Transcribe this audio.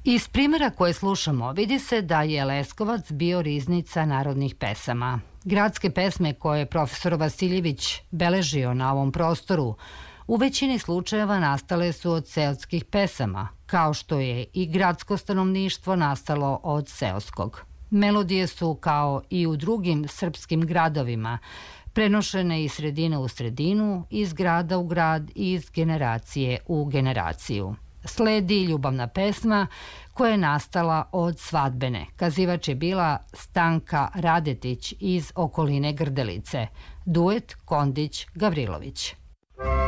Iz primjera koje slušamo vidi se da je Leskovac bio riznica narodnih pesama. Gradske pesme koje je profesor Vasiljević beležio na ovom prostoru u većini slučajeva nastale su od seoskih pesama, kao što je i gradsko stanovništvo nastalo od seoskog. Melodije su, kao i u drugim srpskim gradovima, prenošene iz sredine u sredinu, iz grada u grad i iz generacije u generaciju. Sledi ljubavna pesma koja je nastala od svadbene. Kazivač je bila Stanka Radetić iz okoline Grdelice. Duet Kondić-Gavrilović.